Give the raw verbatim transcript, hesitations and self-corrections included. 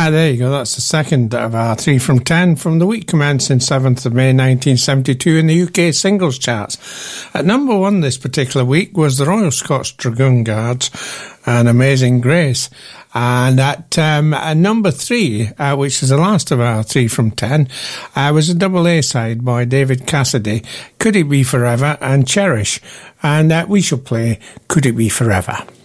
Ah, there you go. That's the second of our three from ten from the week commencing seventh of May nineteen seventy-two in the U K singles charts. At number one this particular week was the Royal Scots Dragoon Guards and Amazing Grace. And at, um, at number three, uh, which is the last of our three from ten, uh, was a double A side by David Cassidy, Could It Be Forever and Cherish. And uh, we shall play Could It Be Forever.